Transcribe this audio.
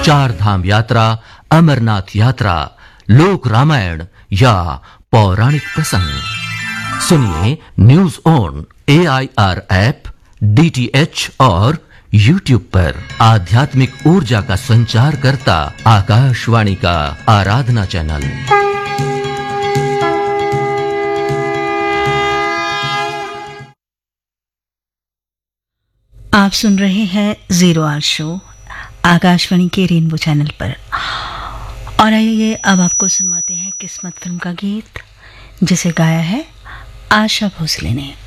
चार धाम यात्रा, अमरनाथ यात्रा, लोक रामायण या पौराणिक प्रसंग सुनिए news on AIR app, DTH और YouTube पर। आध्यात्मिक ऊर्जा का संचार करता आकाशवाणी का आराधना चैनल। आप सुन रहे हैं जीरो आवर शो आकाशवाणी के रेनबो चैनल पर। और आइए अब आपको सुनवाते हैं किस्मत फिल्म का गीत, जिसे गाया है आशा भोसले ने।